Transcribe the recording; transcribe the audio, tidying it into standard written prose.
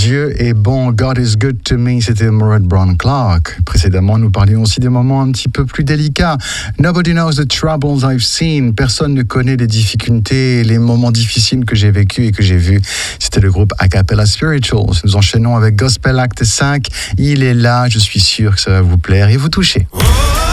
Dieu est bon, God is good to me, c'était Morad Brown Clark. Précédemment, nous parlions aussi des moments un petit peu plus délicats. Nobody knows the troubles I've seen. Personne ne connaît les difficultés, les moments difficiles que j'ai vécus et que j'ai vus. C'était le groupe A Cappella Spirituals. Nous enchaînons avec Gospel Act 5. Il est là, je suis sûr que ça va vous plaire et vous toucher.